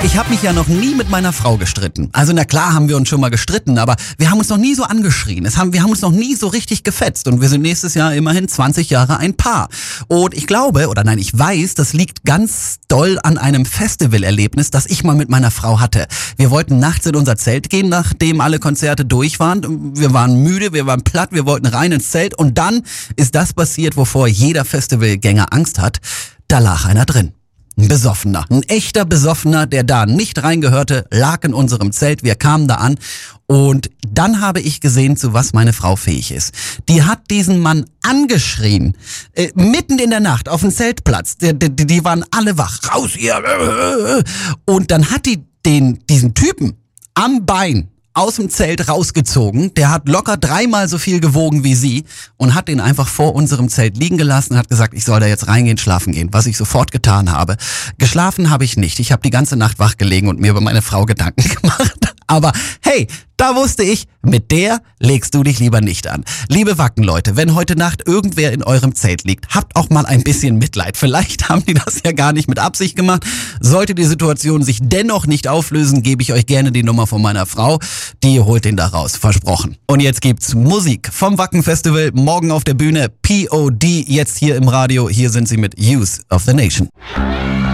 Ich habe mich ja noch nie mit meiner Frau gestritten. Also na klar haben wir uns schon mal gestritten, aber wir haben uns noch nie so angeschrien. Wir haben uns noch nie so richtig gefetzt und wir sind nächstes Jahr immerhin 20 Jahre ein Paar. Und ich glaube, oder nein, ich weiß, das liegt ganz doll an einem Festivalerlebnis, das ich mal mit meiner Frau hatte. Wir wollten nachts in unser Zelt gehen, nachdem alle Konzerte durch waren. Wir waren müde, wir waren platt, wir wollten rein ins Zelt und dann ist das passiert, wovor jeder Festivalgänger Angst hat. Da lag einer drin. Ein Besoffener, ein echter Besoffener, der da nicht reingehörte, lag in unserem Zelt. Wir kamen da an und dann habe ich gesehen, zu was meine Frau fähig ist. Die hat diesen Mann angeschrien, mitten in der Nacht auf dem Zeltplatz. Die waren alle wach, raus hier. Und dann hat die diesen Typen am Bein aus dem Zelt rausgezogen. Der hat locker 3-mal so viel gewogen wie sie und hat ihn einfach vor unserem Zelt liegen gelassen und hat gesagt, ich soll da jetzt reingehen, schlafen gehen, was ich sofort getan habe. Geschlafen habe ich nicht. Ich habe die ganze Nacht wach gelegen und mir über meine Frau Gedanken gemacht. Aber hey, da wusste ich, mit der legst du dich lieber nicht an. Liebe Wackenleute, wenn heute Nacht irgendwer in eurem Zelt liegt, habt auch mal ein bisschen Mitleid. Vielleicht haben die das ja gar nicht mit Absicht gemacht. Sollte die Situation sich dennoch nicht auflösen, gebe ich euch gerne die Nummer von meiner Frau. Die holt den da raus, versprochen. Und jetzt gibt's Musik vom Wacken-Festival, morgen auf der Bühne. POD, jetzt hier im Radio. Hier sind sie mit Youth of the Nation.